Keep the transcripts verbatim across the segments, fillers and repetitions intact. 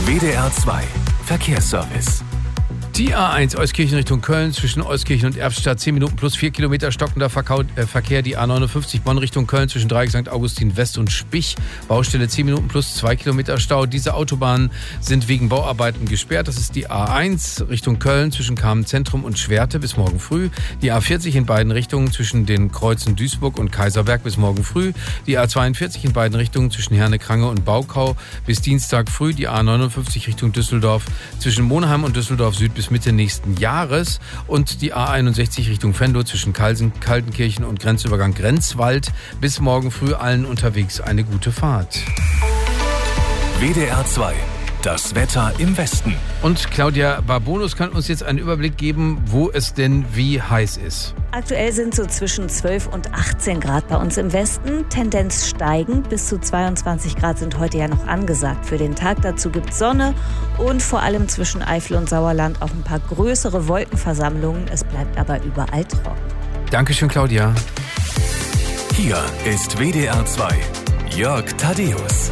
W D R zwei Verkehrsservice. Die A eins Euskirchen Richtung Köln zwischen Euskirchen und Erftstadt zehn Minuten plus vier Kilometer stockender Verkehr. Die A neunundfünfzig Bonn Richtung Köln zwischen Dreieck Sankt Augustin West und Spich. Baustelle zehn Minuten plus zwei Kilometer Stau. Diese Autobahnen sind wegen Bauarbeiten gesperrt. Das ist die A eins Richtung Köln zwischen Kamen Zentrum und Schwerte bis morgen früh. Die A vierzig in beiden Richtungen zwischen den Kreuzen Duisburg und Kaiserberg bis morgen früh. Die A zweiundvierzig in beiden Richtungen zwischen Herne-Krange und Baukau bis Dienstag früh. Die A neunundfünfzig Richtung Düsseldorf zwischen Monheim und Düsseldorf Süd bis Mitte nächsten Jahres und die A einundsechzig Richtung Venlo zwischen Kalsen, Kaltenkirchen und Grenzübergang Grenzwald. Bis morgen früh allen unterwegs eine gute Fahrt. W D R zwei, das Wetter im Westen. Und Claudia Barbonus kann uns jetzt einen Überblick geben, wo es denn wie heiß ist. Aktuell sind so zwischen zwölf und achtzehn Grad bei uns im Westen. Tendenz steigend. Bis zu zweiundzwanzig Grad sind heute ja noch angesagt für den Tag. Dazu gibt es Sonne und vor allem zwischen Eifel und Sauerland auch ein paar größere Wolkenversammlungen. Es bleibt aber überall trocken. Dankeschön, Claudia. Hier ist W D R zwei. Jörg Thaddeus.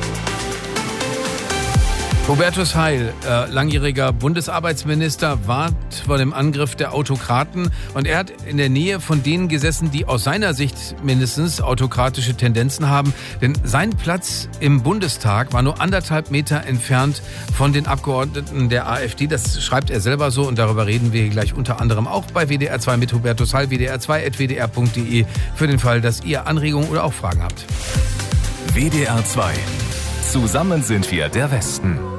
Hubertus Heil, äh, langjähriger Bundesarbeitsminister, warnt vor dem Angriff der Autokraten. Und er hat in der Nähe von denen gesessen, die aus seiner Sicht mindestens autokratische Tendenzen haben. Denn sein Platz im Bundestag war nur anderthalb Meter entfernt von den Abgeordneten der AfD. Das schreibt er selber so und darüber reden wir gleich unter anderem auch bei W D R zwei mit Hubertus Heil. W D R zwei at w d r punkt d e für den Fall, dass ihr Anregungen oder auch Fragen habt. W D R zwei. Zusammen sind wir der Westen.